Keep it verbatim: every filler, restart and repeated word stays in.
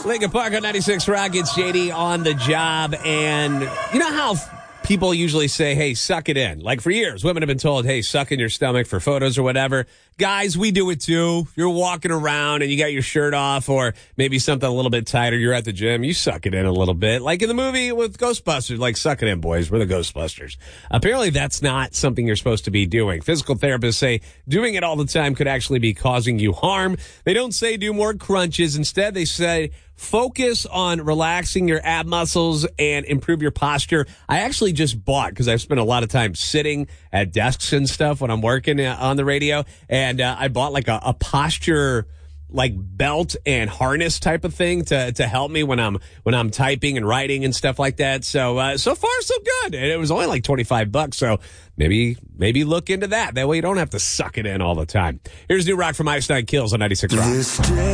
Lincoln Park on ninety-six Rock. It's J D on the job. And you know how people usually say, hey, suck it in? Like for years, women have been told, hey, suck in your stomach for photos or whatever. Guys, we do it too. You're walking around and you got your shirt off or maybe something a little bit tighter. You're at the gym. You suck it in a little bit. Like in the movie with Ghostbusters, like suck it in, boys. We're the Ghostbusters. Apparently, that's not something you're supposed to be doing. Physical therapists say doing it all the time could actually be causing you harm. They don't say do more crunches. Instead, they say focus on relaxing your ab muscles and improve your posture. I actually just bought, because I've spent a lot of time sitting at desks and stuff when I'm working on the radio, and uh, I bought like a, a posture like belt and harness type of thing to to help me when I'm when I'm typing and writing and stuff like that. So uh, so far so good. And it was only like twenty-five bucks. So maybe maybe look into that. That way you don't have to suck it in all the time. Here's new rock from Ice Nine Kills on ninety-six Rock.